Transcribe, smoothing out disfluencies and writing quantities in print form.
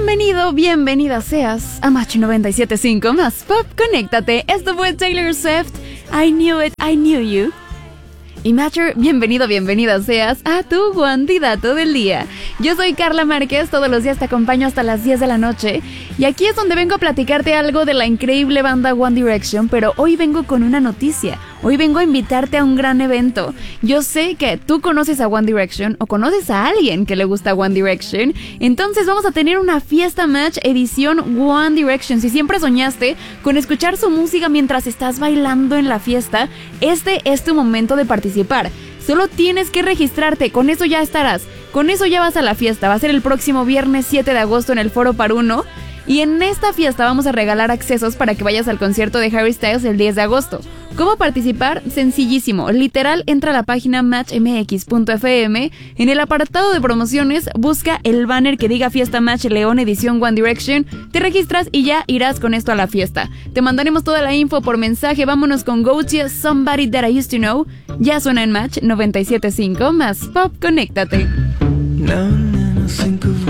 Bienvenido, bienvenida seas a Match 97.5 más Pop. Conéctate. Esto fue Taylor Swift. I knew it, I knew you. Y Matcher, bienvenido, bienvenida seas a tu candidato del día. Yo soy Carla Márquez, todos los días te acompaño hasta las 10 de la noche. Y aquí es donde vengo a platicarte algo de la increíble banda One Direction, pero hoy vengo con una noticia. Hoy vengo a invitarte a un gran evento. Yo sé que tú conoces a One Direction o conoces a alguien que le gusta One Direction. Entonces vamos a tener una fiesta Match edición One Direction. Si siempre soñaste con escuchar su música mientras estás bailando en la fiesta, este es tu momento de participar. Solo tienes que registrarte, con eso ya estarás. Con eso ya vas a la fiesta. Va a ser el próximo viernes 7 de agosto en el Foro Paruno. Y en esta fiesta vamos a regalar accesos para que vayas al concierto de Harry Styles el 10 de agosto. ¿Cómo participar? Sencillísimo. Literal, entra a la página matchmx.fm. En el apartado de promociones, busca el banner que diga Fiesta Match León edición One Direction. Te registras y ya irás con esto a la fiesta. Te mandaremos toda la info por mensaje. Vámonos con Gotye, Somebody That I Used To Know. Ya suena en Match 97.5 más Pop. Conéctate. Now and then I think of